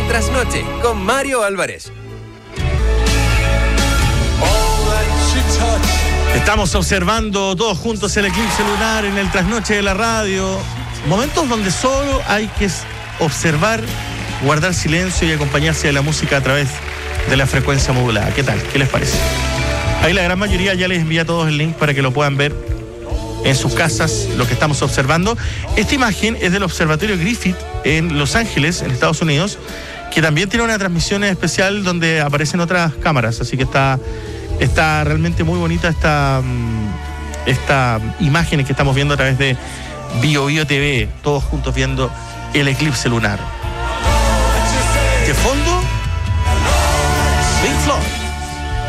Trasnoche con Mario Álvarez. Estamos observando todos juntos el eclipse lunar en el Trasnoche de la radio. Momentos donde solo hay que observar, guardar silencio y acompañarse de la música a través de la frecuencia modulada. ¿Qué tal? ¿Qué les parece? Ahí la gran mayoría ya les envía a todos el link para que lo puedan ver en sus casas, lo que estamos observando. Esta imagen es del Observatorio Griffith en Los Ángeles, en Estados Unidos, que también tiene una transmisión especial donde aparecen otras cámaras, así que está realmente muy bonita esta imagen que estamos viendo a través de BioBio TV, todos juntos viendo el eclipse lunar. De fondo